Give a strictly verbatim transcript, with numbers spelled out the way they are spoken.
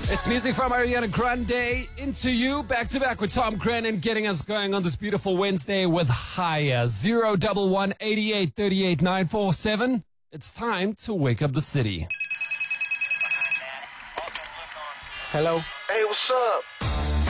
It's music from Ariana Grande, Into You, back to back with Tom Grennan, getting us going on this beautiful Wednesday with Higher. zero double one eighty-eight thirty-eight nine four seven. It's time to wake up the city. Hello. Hey, what's up?